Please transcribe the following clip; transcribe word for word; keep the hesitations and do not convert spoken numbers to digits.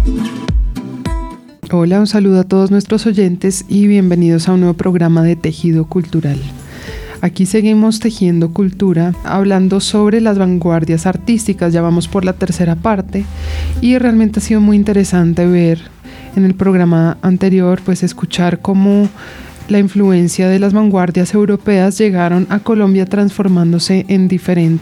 Hola, un saludo a todos nuestros oyentes y bienvenidos a un nuevo programa de Tejido Cultural. Aquí seguimos tejiendo cultura, hablando sobre las vanguardias artísticas, ya vamos por la tercera parte y realmente ha sido muy interesante ver en el programa anterior, pues escuchar cómo la influencia de las vanguardias europeas llegaron a Colombia transformándose en diferentes